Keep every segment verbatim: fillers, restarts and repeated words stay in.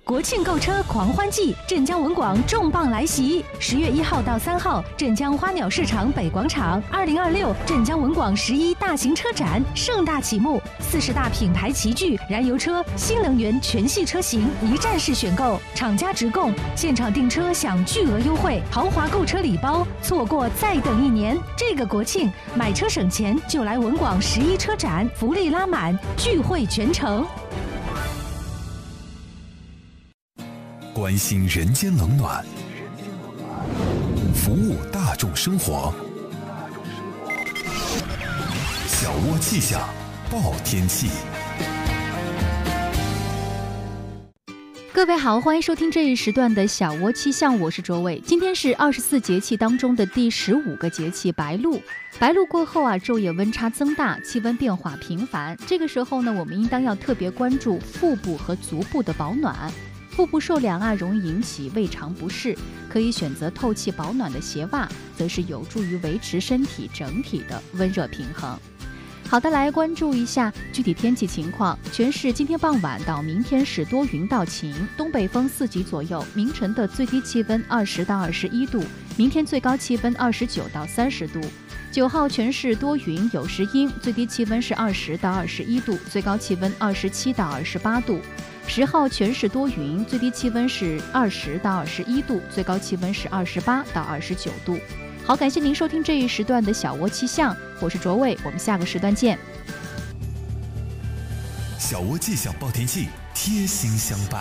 国庆购车狂欢季，镇江文广重磅来袭！十月一号到三号，镇江花鸟市场北广场，二零二六镇江文广十一大型车展盛大启幕，四十大品牌齐聚，燃油车、新能源全系车型一站式选购，厂家直供，现场订车享巨额优惠，豪华购车礼包，错过再等一年。这个国庆买车省钱就来文广十一车展，福利拉满，聚会全城。 关心人间冷暖，服务大众生活。小窝气象报天气。 各位好，欢迎收听这一时段的小窝气象，我是卓伟。今天是二十四节气当中的第十五个节气白露。白露过后啊，昼夜温差增大，气温变化频繁。这个时候呢，我们应当要特别关注腹部和足部的保暖。腹部受凉啊，容易引起胃肠不适，可以选择透气保暖的鞋袜，则是有助于维持身体整体的温热平衡。好的，来关注一下具体天气情况。全市今天傍晚到明天是多云到晴，东北风四级左右，明晨的最低气温二十到二十一度，明天最高气温二十九到三十度。九号全市多云有时阴，最低气温是二十到二十一度，最高气温二十七到二十八度。十号全市多云，最低气温是二十到二十一度，最高气温是二十八到二十九度。好，感谢您收听这一时段的小窝气象，我是卓伟，我们下个时段见。 小窝气象报天气，贴心相伴。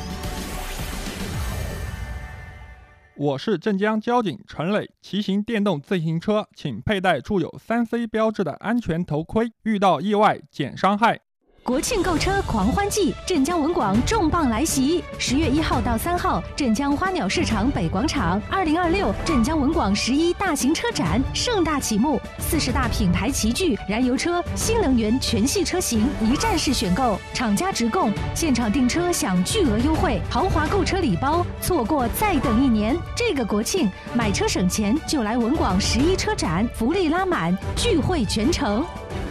我是镇江交警陈磊，骑行电动自行车请佩戴注有三 C 标志的安全头盔，遇到意外减伤害。 国庆购车狂欢季，镇江文广重磅来袭！十月一号到三号，镇江花鸟市场北广场，二零二六镇江文广十一大型车展盛大启幕，四十大品牌齐聚，燃油车、新能源全系车型一站式选购，厂家直供，现场订车享巨额优惠，豪华购车礼包，错过再等一年。这个国庆买车省钱就来文广十一车展，福利拉满，聚会全城。